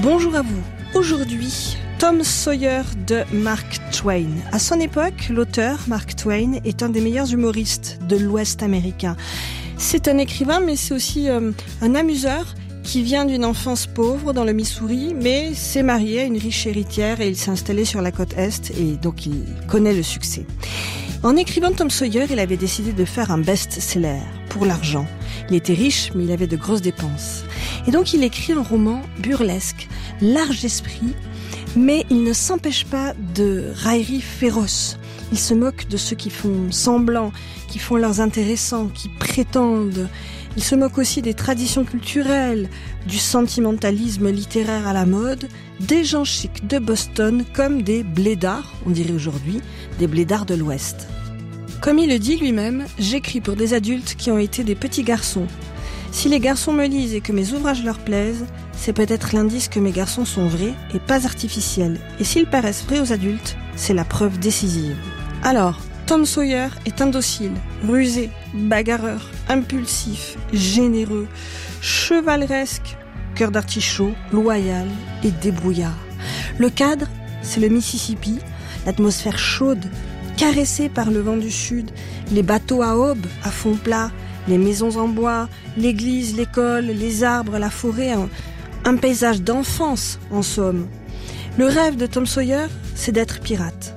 Bonjour à vous. Aujourd'hui, Tom Sawyer de Mark Twain. À son époque, l'auteur, Mark Twain, est un des meilleurs humoristes de l'Ouest américain. C'est un écrivain, mais c'est aussi un amuseur qui vient d'une enfance pauvre dans le Missouri, mais s'est marié à une riche héritière et il s'est installé sur la côte Est et donc il connaît le succès. En écrivant Tom Sawyer, il avait décidé de faire un best-seller pour l'argent. Il était riche, mais il avait de grosses dépenses. Et donc il écrit un roman burlesque, large d'esprit, mais il ne s'empêche pas de raillerie féroce. Il se moque de ceux qui font semblant, qui font leurs intéressants, qui prétendent. Il se moque aussi des traditions culturelles, du sentimentalisme littéraire à la mode, des gens chics de Boston comme des blédards, on dirait aujourd'hui, des blédards de l'Ouest. Comme il le dit lui-même, j'écris pour des adultes qui ont été des petits garçons. Si les garçons me lisent et que mes ouvrages leur plaisent, c'est peut-être l'indice que mes garçons sont vrais et pas artificiels. Et s'ils paraissent vrais aux adultes, c'est la preuve décisive. Alors, Tom Sawyer est indocile, rusé, bagarreur, impulsif, généreux, chevaleresque, cœur d'artichaut, loyal et débrouillard. Le cadre, c'est le Mississippi, l'atmosphère chaude, caressée par le vent du sud, les bateaux à aubes, à fond plat, les maisons en bois, l'église, l'école, les arbres, la forêt, un paysage d'enfance en somme. Le rêve de Tom Sawyer, c'est d'être pirate.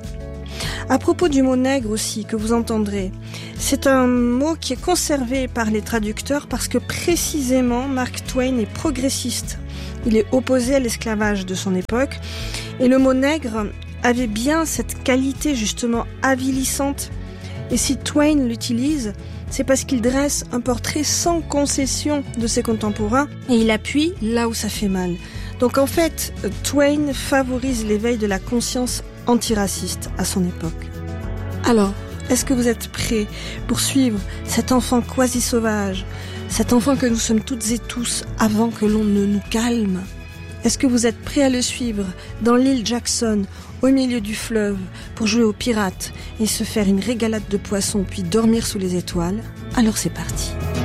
À propos du mot nègre aussi, que vous entendrez, c'est un mot qui est conservé par les traducteurs parce que précisément Mark Twain est progressiste. Il est opposé à l'esclavage de son époque et le mot nègre avait bien cette qualité justement avilissante. Et si Twain l'utilise, c'est parce qu'il dresse un portrait sans concession de ses contemporains et il appuie là où ça fait mal. Donc en fait, Twain favorise l'éveil de la conscience antiraciste à son époque. Alors, est-ce que vous êtes prêts pour suivre cet enfant quasi sauvage, cet enfant que nous sommes toutes et tous avant que l'on ne nous calme ? Est-ce que vous êtes prêts à le suivre dans l'île Jackson, au milieu du fleuve, pour jouer aux pirates et se faire une régalade de poissons puis dormir sous les étoiles ? Alors c'est parti.